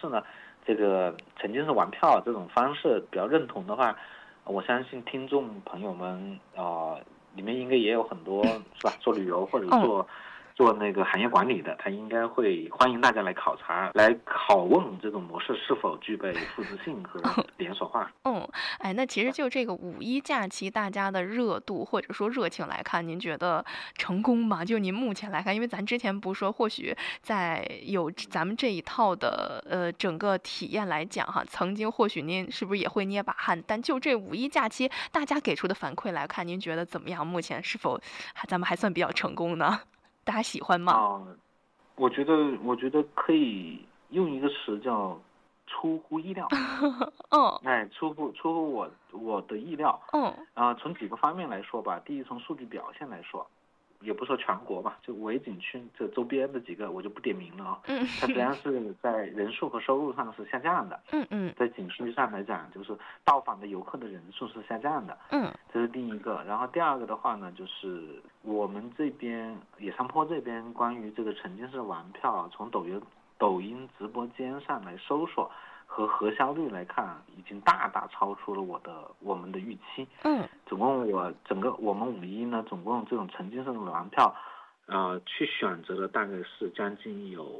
是呢，这个沉浸式玩票这种方式比较认同的话，我相信听众朋友们里面应该也有很多是吧，做旅游或者做那个行业管理的，他应该会欢迎大家来考察，来拷问这种模式是否具备复制性和连锁化。 那其实就这个五一假期，大家的热度或者说热情来看，您觉得成功吗？就您目前来看，因为咱之前不是说，或许在有咱们这一套的整个体验来讲哈，曾经或许您是不是也会捏把汗？但就这五一假期，大家给出的反馈来看，您觉得怎么样？目前是否咱们还算比较成功呢？大家喜欢吗？ 我觉得可以用一个词叫出乎意料。出乎我的意料。从几个方面来说吧，第一，从数据表现来说，也不说全国吧，就维景区这周边的几个我就不点名了啊。它实际上是在人数和收入上是下降的。在景区上来讲，就是到访的游客的人数是下降的。这是第一个。然后第二个的话呢，就是我们这边野山坡这边关于这个沉浸式玩票，从抖音直播间上来搜索和核销率来看，已经大大超出了我们的预期。总共我们五一呢，总共这种沉浸式的玩票，去选择了大概是将近有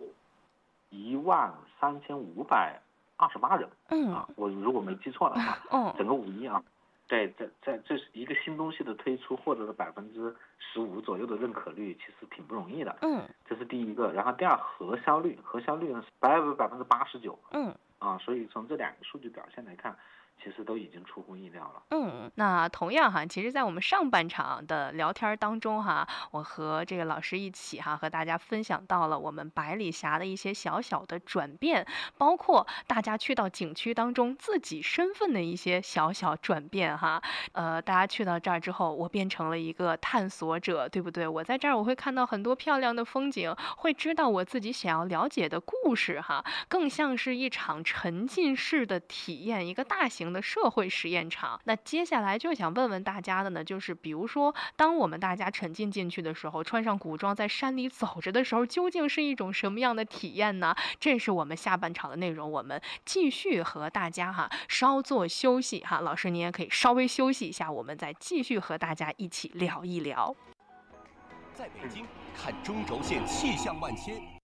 13528人。我如果没记错的话。整个五一啊，在这是一个新东西的推出，获得了15%左右的认可率，其实挺不容易的。这是第一个。然后第二，核销率呢是89%。所以从这两个数据表现来看，其实都已经出乎意料了。 那同样哈，其实在我们上半场的聊天当中哈，我和这个老师一起哈，和大家分享到了我们百里峡的一些小小的转变，包括大家去到景区当中自己身份的一些小小转变哈。大家去到这儿之后，我变成了一个探索者，对不对？我在这儿我会看到很多漂亮的风景，会知道我自己想要了解的故事哈，更像是一场沉浸式的体验，一个大型的社会实验场。那接下来就想问问大家的呢，就是比如说，当我们大家沉浸进去的时候，穿上古装在山里走着的时候，究竟是一种什么样的体验呢？这是我们下半场的内容，我们继续和大家稍作休息哈。老师您也可以稍微休息一下，我们再继续和大家一起聊一聊。 在北京看中轴线气象万千。